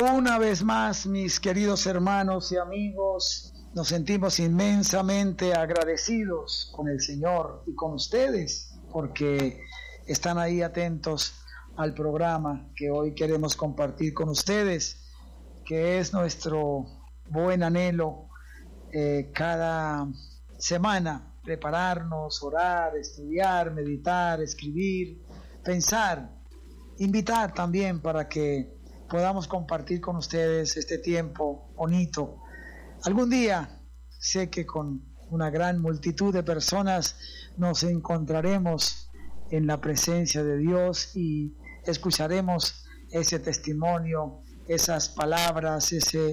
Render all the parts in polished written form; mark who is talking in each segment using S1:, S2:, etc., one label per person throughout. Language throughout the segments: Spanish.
S1: Una vez más, mis queridos hermanos y amigos, nos sentimos inmensamente agradecidos con el Señor y con ustedes, porque están ahí atentos al programa que hoy queremos compartir con ustedes, que es nuestro buen anhelo cada semana, prepararnos, orar, estudiar, meditar, escribir, pensar, invitar también para que podamos compartir con ustedes este tiempo bonito. Algún día sé que con una gran multitud de personas nos encontraremos en la presencia de Dios y escucharemos ese testimonio, esas palabras,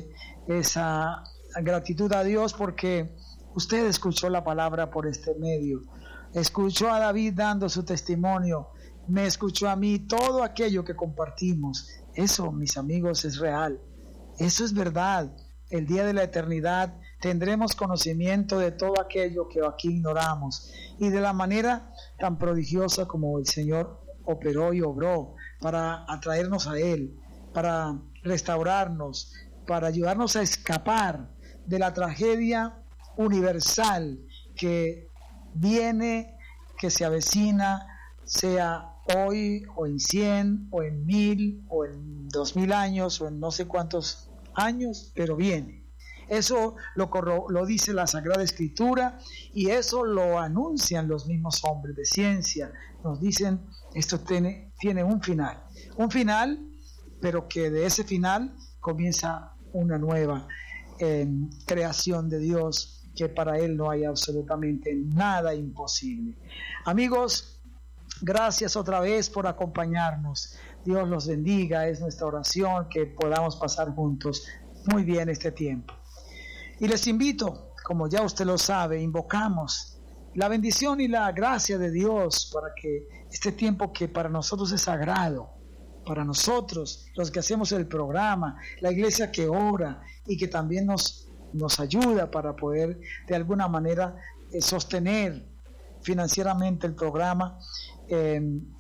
S1: esa gratitud a Dios porque usted escuchó la palabra por este medio, escuchó a David dando su testimonio, me escuchó a mí, todo aquello que compartimos. Eso, mis amigos, es real, eso es verdad. El día de la eternidad tendremos conocimiento de todo aquello que aquí ignoramos y de la manera tan prodigiosa como el Señor operó y obró para atraernos a Él, para restaurarnos, para ayudarnos a escapar de la tragedia universal que viene, que se avecina, sea hoy o en 100 o en 1000 o en 2000 años o en no sé cuántos años, pero viene. Eso lo dice la Sagrada Escritura y eso lo anuncian los mismos hombres de ciencia. Nos dicen, esto tiene un final, pero que de ese final comienza una nueva creación de Dios, que para Él no hay absolutamente nada imposible. Amigos, gracias otra vez por acompañarnos. Dios los bendiga, es nuestra oración que podamos pasar juntos muy bien este tiempo. Y les invito, como ya usted lo sabe, invocamos la bendición y la gracia de Dios para que este tiempo que para nosotros es sagrado, para nosotros, los que hacemos el programa, la iglesia que ora y que también nos ayuda para poder de alguna manera sostener financieramente el programa,